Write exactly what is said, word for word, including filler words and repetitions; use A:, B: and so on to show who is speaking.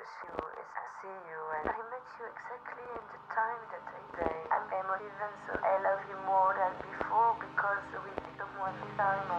A: pursue is to see you, and I met you exactly in the time that I say I'm emotive, and so I love you more than before because we become one time